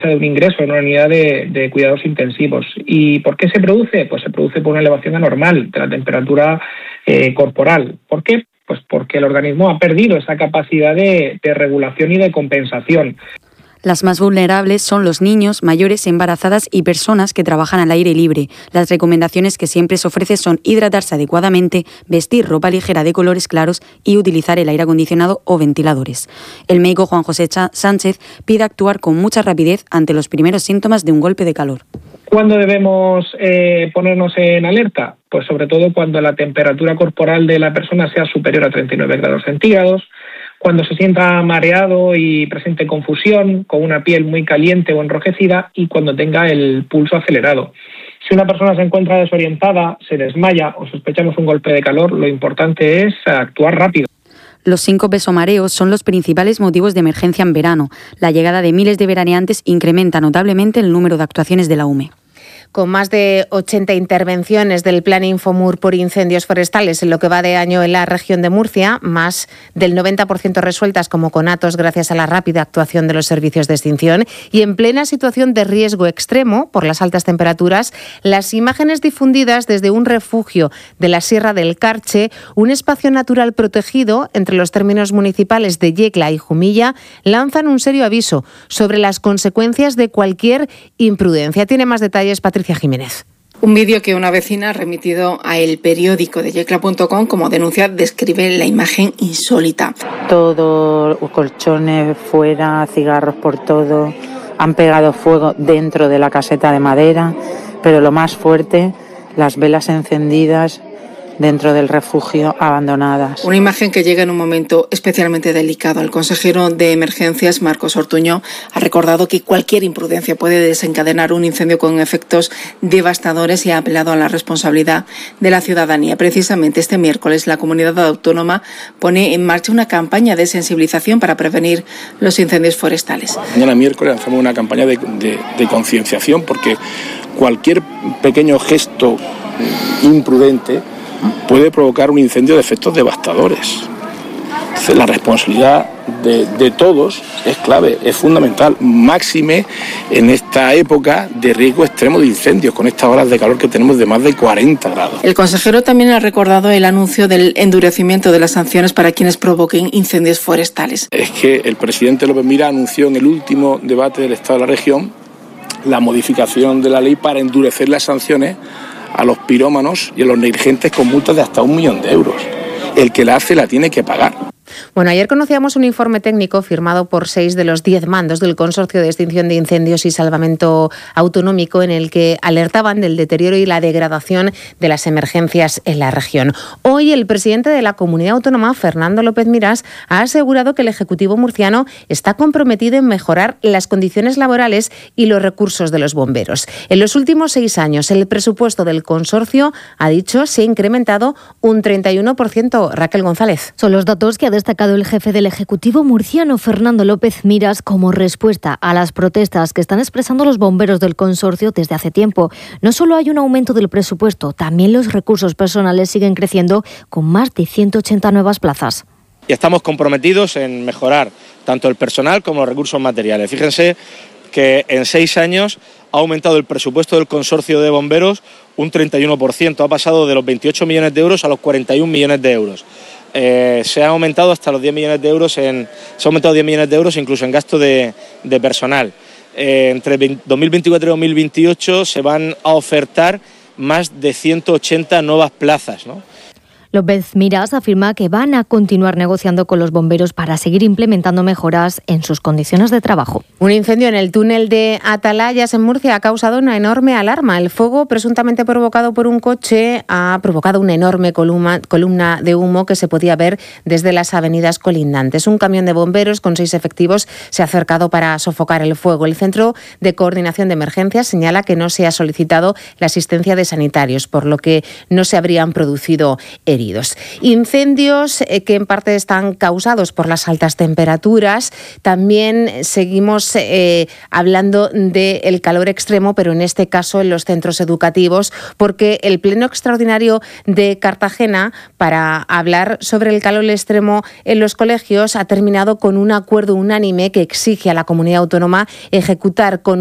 de un ingreso en una unidad de cuidados intensivos. ¿Y por qué se produce? Pues se produce por una elevación anormal de la temperatura corporal. ¿Por qué? Pues porque el organismo ha perdido esa capacidad de regulación y de compensación. Las más vulnerables son los niños, mayores, embarazadas y personas que trabajan al aire libre. Las recomendaciones que siempre se ofrecen son hidratarse adecuadamente, vestir ropa ligera de colores claros y utilizar el aire acondicionado o ventiladores. El médico Juan José Sánchez pide actuar con mucha rapidez ante los primeros síntomas de un golpe de calor. ¿Cuándo debemos ponernos en alerta? Pues sobre todo cuando la temperatura corporal de la persona sea superior a 39 grados centígrados, cuando se sienta mareado y presente confusión, con una piel muy caliente o enrojecida y cuando tenga el pulso acelerado. Si una persona se encuentra desorientada, se desmaya o sospechamos un golpe de calor, lo importante es actuar rápido. Los síncopes o mareos son los principales motivos de emergencia en verano. La llegada de miles de veraneantes incrementa notablemente el número de actuaciones de la UME. Con más de 80 intervenciones del Plan Infomur por incendios forestales en lo que va de año en la región de Murcia, más del 90% resueltas como conatos gracias a la rápida actuación de los servicios de extinción y en plena situación de riesgo extremo por las altas temperaturas, las imágenes difundidas desde un refugio de la Sierra del Carche, un espacio natural protegido entre los términos municipales de Yecla y Jumilla, lanzan un serio aviso sobre las consecuencias de cualquier imprudencia. Tiene más detalles Patricia Jiménez. Un vídeo que una vecina ha remitido a el periódico de yecla.com como denuncia describe la imagen insólita. Todo, colchones fuera, cigarros por todo, han pegado fuego dentro de la caseta de madera, pero lo más fuerte, las velas encendidas dentro del refugio abandonadas. Una imagen que llega en un momento especialmente delicado. El consejero de Emergencias, Marcos Ortuño, ha recordado que cualquier imprudencia puede desencadenar un incendio con efectos devastadores y ha apelado a la responsabilidad de la ciudadanía. Precisamente este miércoles la comunidad autónoma pone en marcha una campaña de sensibilización para prevenir los incendios forestales. Mañana miércoles lanzamos una campaña de concienciación porque cualquier pequeño gesto imprudente puede provocar un incendio de efectos devastadores. Entonces, la responsabilidad de todos es clave, es fundamental, máxime en esta época de riesgo extremo de incendios, con estas horas de calor que tenemos de más de 40 grados. El consejero también ha recordado el anuncio del endurecimiento de las sanciones para quienes provoquen incendios forestales. Es que el presidente López Miras anunció en el último debate del Estado de la región la modificación de la ley para endurecer las sanciones a los pirómanos y a los negligentes con multas de hasta 1 millón de euros. El que la hace la tiene que pagar. Bueno, ayer conocíamos un informe técnico firmado por 6 de los 10 mandos del Consorcio de Extinción de Incendios y Salvamento Autonómico en el que alertaban del deterioro y la degradación de las emergencias en la región. Hoy el presidente de la Comunidad Autónoma, Fernando López Miras, ha asegurado que el Ejecutivo murciano está comprometido en mejorar las condiciones laborales y los recursos de los bomberos. En los últimos 6 años, el presupuesto del consorcio, ha dicho, se ha incrementado un 31%. Raquel González. Son los datos que ha destacado el jefe del Ejecutivo murciano, Fernando López Miras, como respuesta a las protestas que están expresando los bomberos del consorcio desde hace tiempo. No solo hay un aumento del presupuesto, también los recursos personales siguen creciendo con más de 180 nuevas plazas. Y estamos comprometidos en mejorar tanto el personal como los recursos materiales. Fíjense que en 6 años ha aumentado el presupuesto del consorcio de bomberos un 31%. Ha pasado de los 28 millones de euros a los 41 millones de euros. Se ha aumentado hasta los 10 millones de euros, se ha aumentado 10 millones de euros incluso en gasto de personal. Entre 2024 y 2028 se van a ofertar más de 180 nuevas plazas, ¿no? López Miras afirma que van a continuar negociando con los bomberos para seguir implementando mejoras en sus condiciones de trabajo. Un incendio en el túnel de Atalayas en Murcia ha causado una enorme alarma. El fuego, presuntamente provocado por un coche, ha provocado una enorme columna de humo que se podía ver desde las avenidas colindantes. Un camión de bomberos con 6 efectivos se ha acercado para sofocar el fuego. El Centro de Coordinación de Emergencias señala que no se ha solicitado la asistencia de sanitarios, por lo que no se habrían producido heridos. heridos. Incendios que en parte están causados por las altas temperaturas. También seguimos hablando del calor extremo, pero en este caso en los centros educativos, porque el Pleno Extraordinario de Cartagena, para hablar sobre el calor extremo en los colegios, ha terminado con un acuerdo unánime que exige a la comunidad autónoma ejecutar con